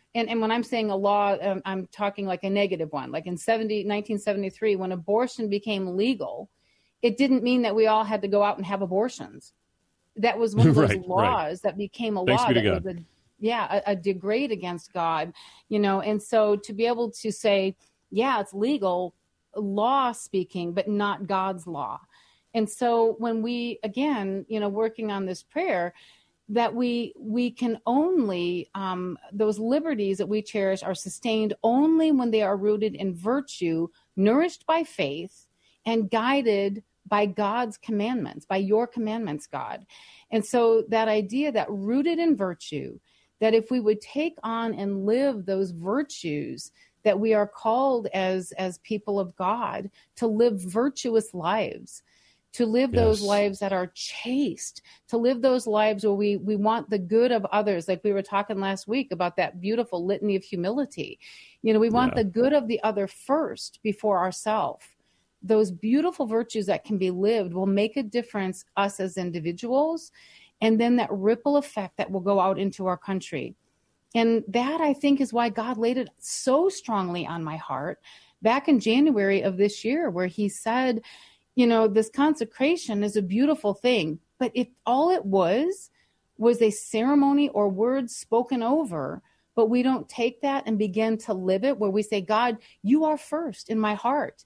And when I'm saying a law, I'm talking like a negative one. Like in 1973, when abortion became legal, it didn't mean that we all had to go out and have abortions. That was one of those laws that became a law that was a degrade against God, and so to be able to say, yeah, it's legal, law speaking, but not God's law. And so when we, again, working on this prayer, that we can only, those liberties that we cherish are sustained only when they are rooted in virtue, nourished by faith, and guided by God's commandments, by your commandments, God. And so that idea that rooted in virtue, that if we would take on and live those virtues that we are called as people of God to live virtuous lives, to live those lives that are chaste, to live those lives where we want the good of others. Like we were talking last week about that beautiful litany of humility. We want the good of the other first before ourselves. Those beautiful virtues that can be lived will make a difference, us as individuals, and then that ripple effect that will go out into our country. And that, I think, is why God laid it so strongly on my heart back in January of this year, where he said, this consecration is a beautiful thing, but if all it was a ceremony or words spoken over, but we don't take that and begin to live it, where we say, God, you are first in my heart.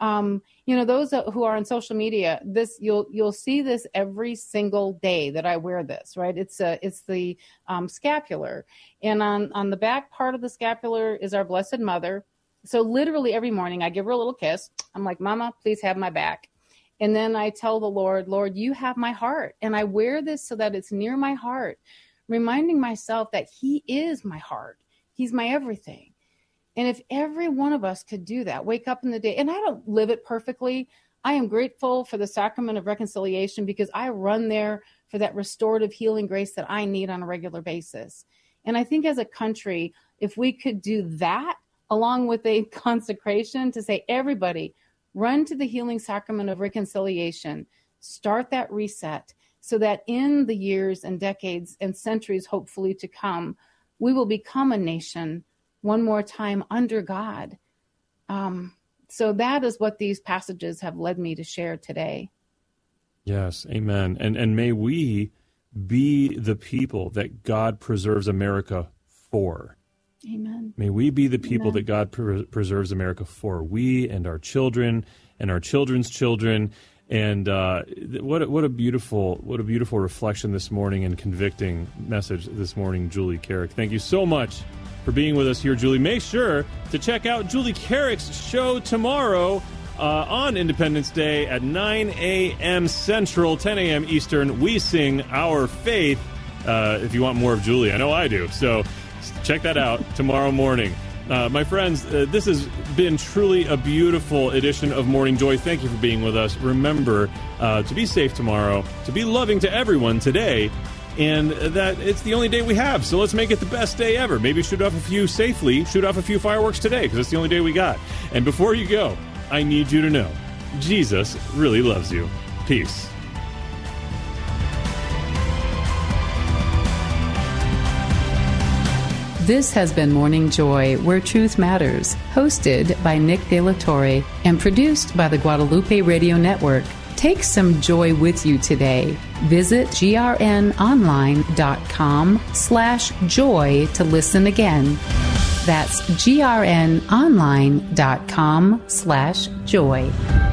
Those who are on social media, you'll see this every single day that I wear this, right? It's the scapular, and on the back part of the scapular is our Blessed Mother. So literally every morning I give her a little kiss. I'm like, Mama, please have my back. And then I tell the Lord, you have my heart. And I wear this so that it's near my heart, reminding myself that he is my heart. He's my everything. And if every one of us could do that, wake up in the day, and I don't live it perfectly. I am grateful for the sacrament of reconciliation because I run there for that restorative healing grace that I need on a regular basis. And I think as a country, if we could do that along with a consecration to say, everybody, run to the healing sacrament of reconciliation, start that reset so that in the years and decades and centuries, hopefully to come, we will become a nation one more time under God. So that is what these passages have led me to share today. Yes, amen. And may we be the people that God preserves America for. Amen. May we be the people that God preserves America for. We and our children and our children's children. And what a beautiful reflection this morning and convicting message this morning, Julie Carrick. Thank you so much for being with us here, Julie. Make sure to check out Julie Carrick's show tomorrow on Independence Day at 9 a.m. Central, 10 a.m. Eastern. We sing our faith. If you want more of Julie, I know I do. So check that out tomorrow morning. My friends, this has been truly a beautiful edition of Morning Joy. Thank you for being with us. Remember to be safe tomorrow, to be loving to everyone today, and that it's the only day we have. So let's make it the best day ever. Maybe shoot off a few fireworks today, because it's the only day we got. And before you go, I need you to know, Jesus really loves you. Peace. This has been Morning Joy, Where Truth Matters, hosted by Nick De La Torre and produced by the Guadalupe Radio Network. Take some joy with you today. Visit grnonline.com/joy to listen again. That's grnonline.com/joy.